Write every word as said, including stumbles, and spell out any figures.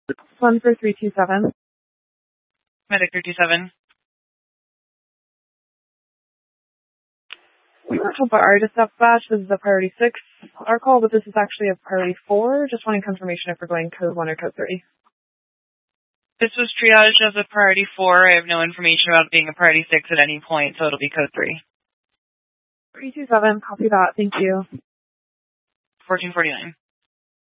One for three two seven. Medic three two seven. Alpha R dispatch, this is a priority six. Our call, but this is actually a priority four. Just wanting confirmation if we're going code one or code three. This was triaged as a priority four. I have no information about it being a priority six at any point, so it'll be code three. three two seven, copy that. Thank you. fourteen forty-nine.